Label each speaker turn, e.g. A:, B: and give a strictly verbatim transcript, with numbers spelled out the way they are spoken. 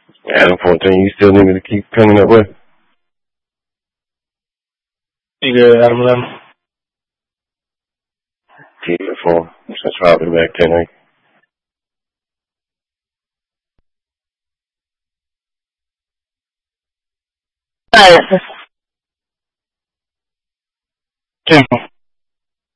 A: Adam fourteen, you still need me to keep coming up with?
B: You good, Adam eleven?
A: Keep it for. Since I'll be back ten weeks.
B: Alright.